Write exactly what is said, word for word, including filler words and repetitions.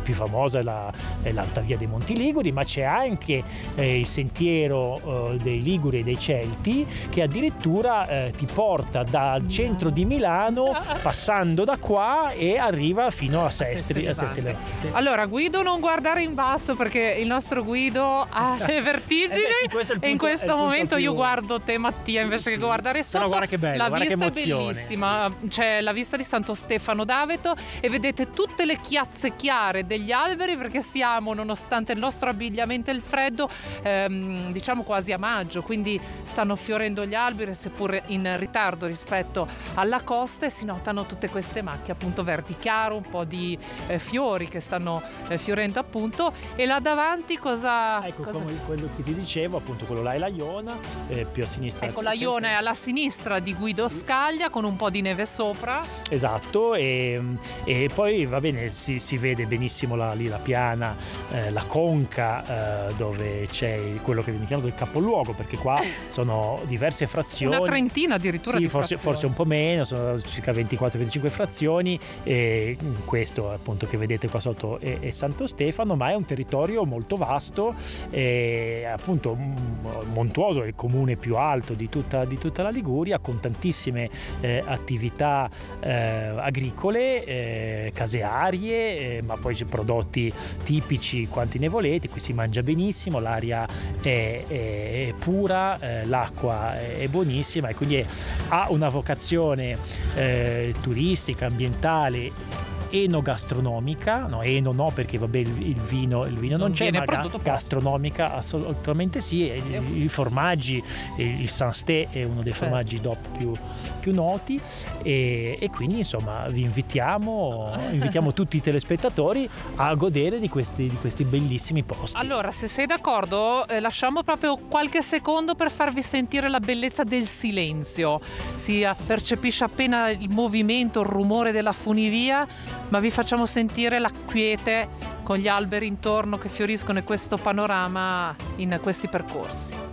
più famosa è, la, è l'Alta Via dei Monti Liguri, ma c'è anche eh, il sentiero eh, dei Liguri e dei Celti, che addirittura eh, ti porta dal centro di Milano passando da qua e arriva fino a Sestri, a Sestri Levante. Allora Guido, non guardare in basso perché il nostro Guido ha le vertigini eh beh, sì, punto, e in questo momento più... io guardo te Mattia invece sì. che guardare sotto. Però guarda che bello, la guarda vista che emozione. È bellissima, c'è la vista di Santo Stefano d'Aveto e vedete tutte le chiazze chiare degli alberi, perché siamo, nonostante il nostro abbigliamento e il freddo, ehm, diciamo quasi a maggio, quindi stanno fiorendo gli alberi seppur in ritardo rispetto alla costa, e si notano tutte queste macchie appunto verdi chiaro, un po' di eh, fiori che stanno eh, fiorendo appunto. E là davanti cosa... Ecco, cosa... come quello che ti dicevo, appunto quello là è la Iona, eh, più a sinistra. Ecco, la Iona è alla sinistra di Guido Scaglia con un po' di neve sopra. Esatto, e, e poi va bene, si, si vede benissimo la, lì la piana, eh, la conca, eh, dove c'è il, quello che viene chiamato il capoluogo, perché qua sono diverse frazioni. Una trentina addirittura sì, di forse, frazioni. forse un po' meno, sono circa ventiquattro venticinque frazioni, e questo appunto che vedete qua sotto è, è Santo Stefano, ma è un territorio molto vasto, e appunto montuoso, è il comune più alto di tutta, di tutta la Liguria, con tantissime eh, attività eh, agricole, eh, casearie, eh, ma poi c'è prodotti tipici quanti ne volete. Qui si mangia benissimo, l'aria è, è, è pura, eh, l'acqua è, è buonissima, e quindi è, ha una vocazione eh, turistica, ambientale, enogastronomica, no, eno no perché vabbè il, il vino il vino non, non c'è, ma ga- gastronomica assolutamente sì, e i, i formaggi, il Saint-Sté è uno dei formaggi D O P più, più noti, e, e quindi insomma vi invitiamo invitiamo tutti i telespettatori a godere di questi, di questi bellissimi posti. Allora, se sei d'accordo, eh, lasciamo proprio qualche secondo per farvi sentire la bellezza del silenzio. Si percepisce appena il movimento, il rumore della funivia, ma vi facciamo sentire la quiete con gli alberi intorno che fioriscono e questo panorama in questi percorsi.